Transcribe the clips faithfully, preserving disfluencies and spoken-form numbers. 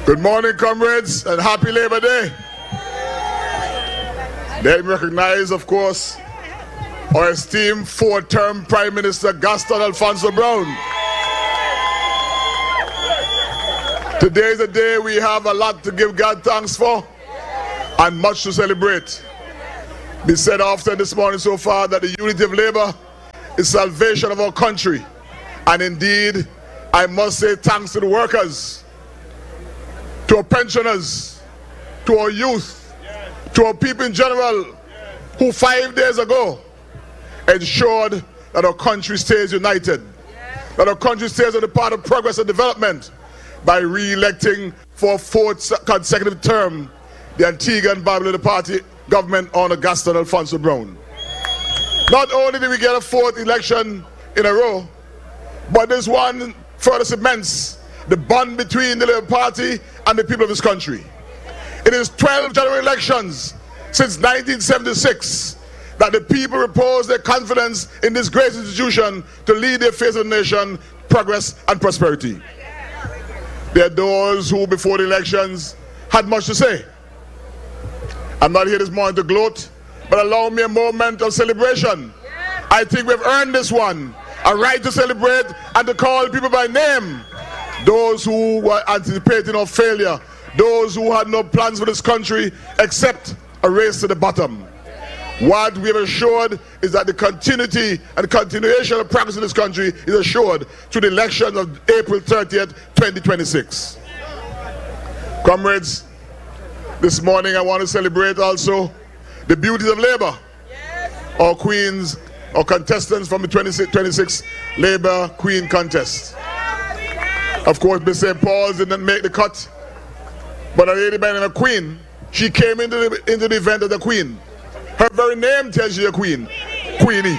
Good morning, comrades, and happy Labor Day. Let me recognize, of course, our esteemed four-term Prime Minister Gaston Alfonso Brown. Today is a day we have a lot to give God thanks for and much to celebrate. We said often this morning so far that the unity of labor is salvation of our country. And indeed, I must say thanks to the workers, to our pensioners, to our youth, to our people in general, who five days ago ensured that our country stays united, that our country stays on the path of progress and development by re-electing for a fourth consecutive term the Antigua and Barbuda Party government under Gaston Alfonso Brown. Not only did we get a fourth election in a row, but this one further cements the bond between the Labour Party and the people of this country. It is twelve general elections since nineteen seventy-six that the people repose their confidence in this great institution to lead the affairs of the nation, progress and prosperity. There are those who before the elections had much to say. I'm not here this morning to gloat, but allow me a moment of celebration. I think we've earned this one, a right to celebrate and to call people by name. Those who were anticipating our failure, those who had no plans for this country except a race to the bottom. What we have assured is that the continuity and continuation of practice in this country is assured through the election of April thirtieth, twenty twenty-six. Comrades, this morning I want to celebrate also the beauties of labor. Our queens, our contestants from the twenty twenty-six Labor Queen Contest. Of course, Miss Saint Paul's didn't make the cut, but a lady by the name of Queen, she came into the, into the event as a queen. Her very name tells you a queen, Queenie.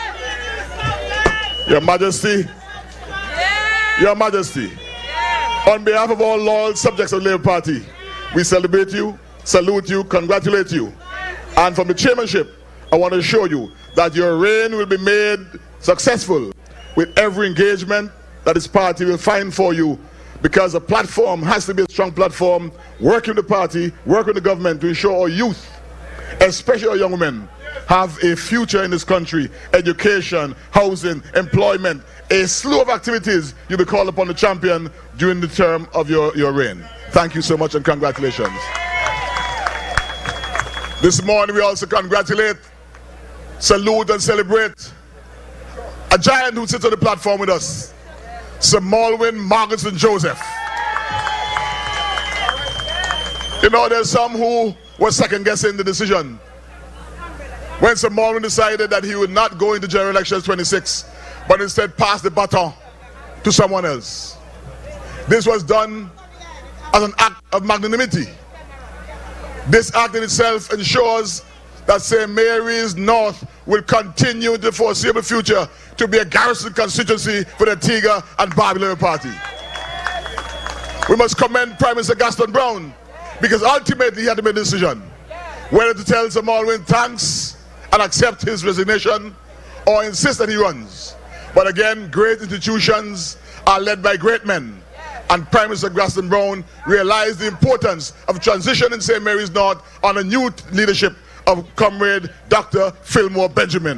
Your Majesty, Your Majesty, on behalf of all loyal subjects of the Labour Party, we celebrate you, salute you, congratulate you. And from the chairmanship, I want to assure you that your reign will be made successful with every engagement that this party will find for you, because a platform has to be a strong platform, working with the party, working with the government to ensure our youth, especially our young women, have a future in this country, education, housing, employment, a slew of activities you'll be called upon to champion during the term of your, your reign. Thank you so much and congratulations. This morning we also congratulate, salute and celebrate a giant who sits on the platform with us, Sir Malwin Margetson Joseph. You know, there's some who were second guessing the decision when Sir Malwin decided that he would not go into general elections twenty-six, but instead pass the baton to someone else. This was done as an act of magnanimity. This act in itself ensures that Saint Mary's North will continue in the foreseeable future to be a garrison constituency for the Antigua and Barbuda Party. We must commend Prime Minister Gaston Brown, because ultimately he had to make a decision whether to tell Sir Malwin thanks and accept his resignation or insist that he runs. But again, great institutions are led by great men, and Prime Minister Gaston Brown realized the importance of transition in Saint Mary's North on a new leadership of Comrade Doctor Fillmore Benjamin.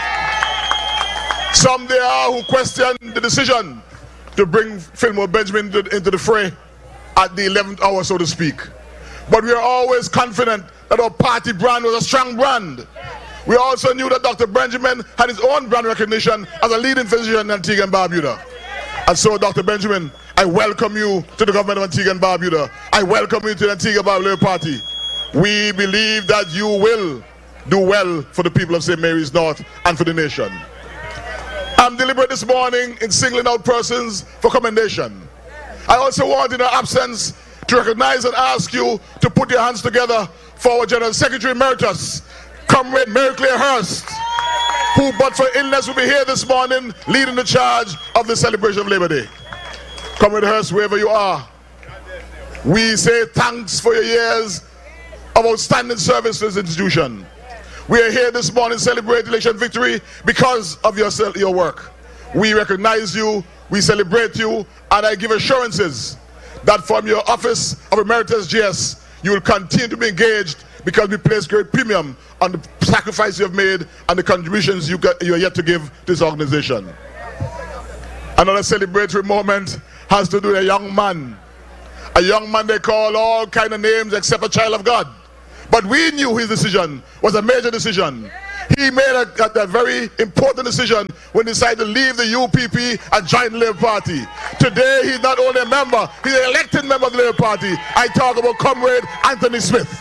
Some there are who question the decision to bring Fillmore Benjamin into, into the fray at the eleventh hour, so to speak. But we are always confident that our party brand was a strong brand. We also knew that Doctor Benjamin had his own brand recognition as a leading physician in Antigua and Barbuda. And so, Doctor Benjamin, I welcome you to the government of Antigua and Barbuda. I welcome you to the Antigua Barbuda Party. We believe that you will do well for the people of Saint Mary's North and for the nation. I'm deliberate this morning in singling out persons for commendation. I also want, in our absence, to recognize and ask you to put your hands together for our General Secretary Emeritus, Comrade Mary Claire Hurst, who but for illness will be here this morning leading the charge of the celebration of Labor Day. Comrade Hurst, wherever you are, we say thanks for your years of outstanding service to this institution. We are here this morning to celebrate election victory because of your, your work. We recognize you, we celebrate you, and I give assurances that from your office of Emeritus G S, you will continue to be engaged, because we place great premium on the sacrifice you have made and the contributions you, got, you are yet to give to this organization. Another celebratory moment has to do with a young man. A young man they call all kind of names except a child of God. But we knew his decision was a major decision. He made a, a, a very important decision when he decided to leave the U P P and join the Labour Party. Today he's not only a member, he's an elected member of the Labour Party. I talk about Comrade Anthony Smith.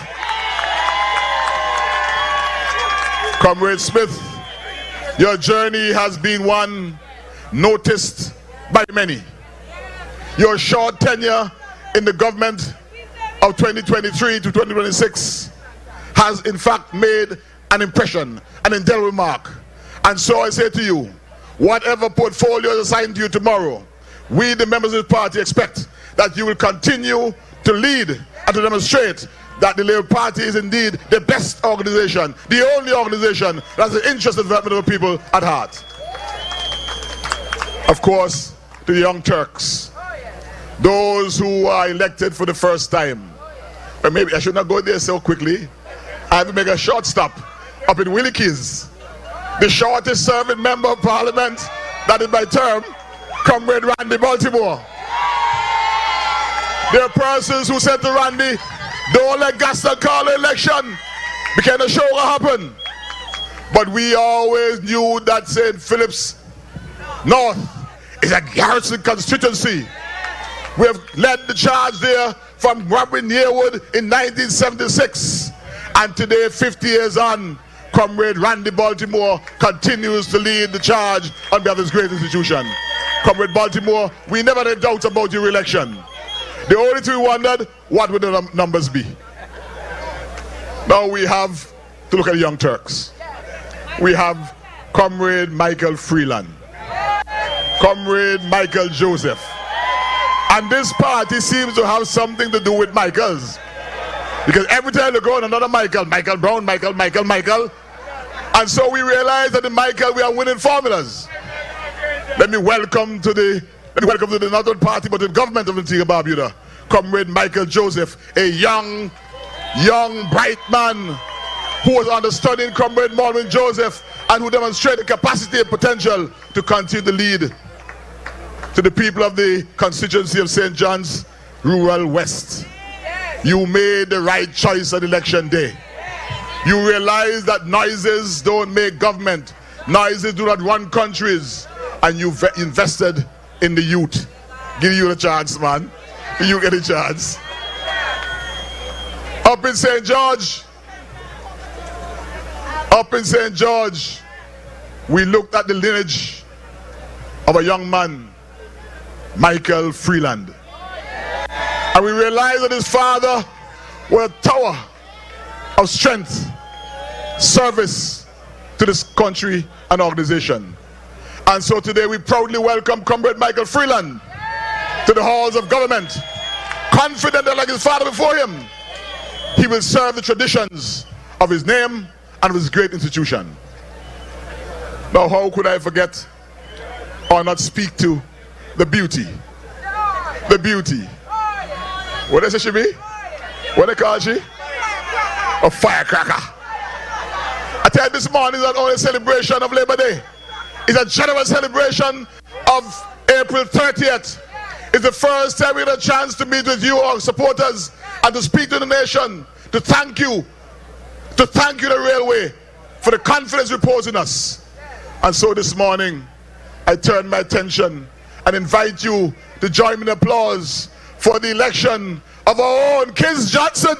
Comrade Smith, your journey has been one noticed by many. Your short tenure in the government of twenty twenty-three to twenty twenty-six has in fact made an impression, an indelible mark. And so I say to you, whatever portfolio is assigned to you tomorrow, we the members of the party expect that you will continue to lead and to demonstrate that the Labour Party is indeed the best organization, the only organization that has the interest and development of the people at heart. Of course, to the Young Turks, those who are elected for the first time. Or maybe I should not go there so quickly. I have to make a short stop up in Willikies. The shortest serving member of parliament, that is my term, Comrade Randy Baltimore. There are persons who said to Randy, don't let Gaston call the election because the show will happen. But we always knew that Saint Philip's North is a garrison constituency. We have led the charge there from Robin Yearwood in nineteen seventy-six. And today, fifty years on, Comrade Randy Baltimore continues to lead the charge on behalf of this great institution. Comrade Baltimore, we never had doubts about your election. The only thing we wondered, what would the num numbers be? Now we have to look at the Young Turks. We have Comrade Michael Freeland, Comrade Michael Joseph. And this party seems to have something to do with Michaels. Because every time you go on another Michael, Michael Brown, Michael, Michael, Michael. And so we realize that in Michael we are winning formulas. Let me welcome to the let me welcome to the not only party but the government of Antigua Barbuda, Comrade Michael Joseph, a young, young, bright man who was understudying Comrade Marvin Joseph and who demonstrated capacity and potential to continue to lead to the people of the constituency of Saint John's Rural West. You made the right choice on election day. You realize that noises don't make government. Noises do not run countries. And you invested in the youth. Give you a chance, man. You get a chance. Up in Saint George, up in Saint George, we looked at the lineage of a young man, Michael Freeland. And we realized that his father was a tower of strength, service to this country and organization. And so today we proudly welcome Comrade Michael Freeland to the halls of government, confident that like his father before him, he will serve the traditions of his name and of his great institution. Now how could I forget or not speak to the beauty, the beauty. What does she be? What they call she? A firecracker. I tell you, this morning is not only a celebration of Labor Day. It's a general celebration of April thirtieth. It's the first time we had a chance to meet with you, our supporters, and to speak to the nation, to thank you, to thank you, the railway, for the confidence repose in us. And so this morning, I turn my attention and invite you to join me in applause for the election of our own Kiz Johnson.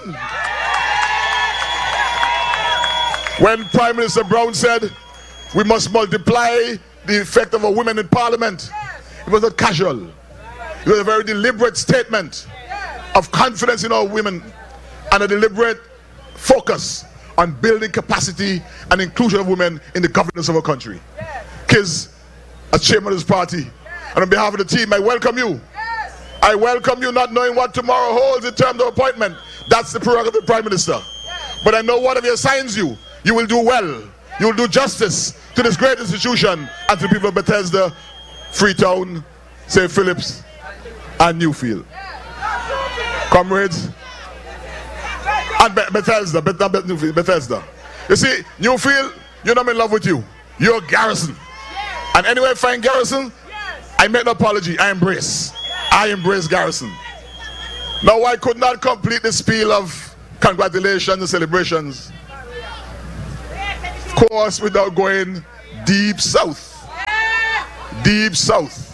When Prime Minister Brown said we must multiply the effect of a woman in Parliament, it was not casual. It was a very deliberate statement of confidence in our women and a deliberate focus on building capacity and inclusion of women in the governance of our country. Kiz, as chairman of this party, and on behalf of the team, I welcome you. I welcome you, not knowing what tomorrow holds in terms of appointment. That's the prerogative of the Prime Minister. But I know whatever he assigns you, you will do well. You will do justice to this great institution and to the people of Bethesda, Freetown, Saint Philip's, and Newfield. Comrades. And Be Bethesda, Beth Beth Newfield, Bethesda. You see, Newfield, you know I'm in love with you. You're Garrison. And anywhere I find Garrison, I make no apology. I embrace. I embrace Garrison. Now I could not complete the spiel of congratulations and celebrations, of course, without going deep south. Deep south.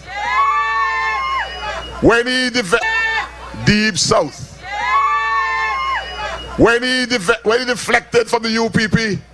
When he deep south. When he, when he deflected from the U P P,